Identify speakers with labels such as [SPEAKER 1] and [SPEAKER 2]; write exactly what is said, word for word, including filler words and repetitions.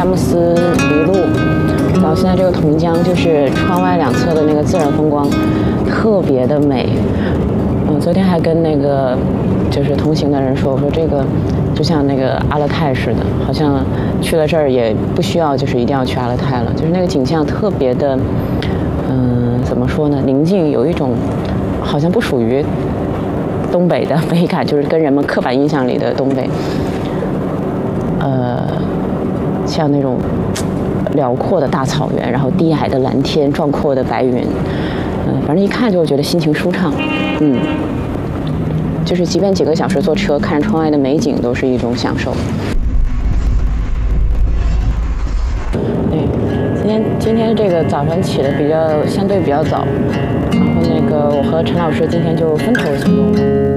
[SPEAKER 1] 佳木斯离路到现在这个同江，就是窗外两侧的那个自然风光特别的美。嗯，昨天还跟那个就是同行的人说，我说这个就像那个阿勒泰似的，好像去了这儿也不需要就是一定要去阿勒泰了，就是那个景象特别的，嗯，怎么说呢，宁静，有一种好像不属于东北的美感，就是跟人们刻板印象里的东北，呃，像那种辽阔的大草原，然后低矮的蓝天，壮阔的白云，嗯、呃，反正一看就会觉得心情舒畅，嗯，就是即便几个小时坐车，看着窗外的美景都是一种享受。对，今天今天这个早上起的比较相对比较早，然后那个我和陈老师今天就分头行动。